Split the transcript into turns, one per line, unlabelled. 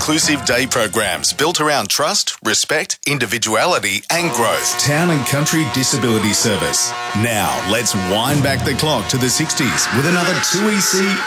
inclusive day programs built around trust, respect, individuality and growth. Town and Country Disability Service. Now, let's wind back the clock to the 60s with another 2EC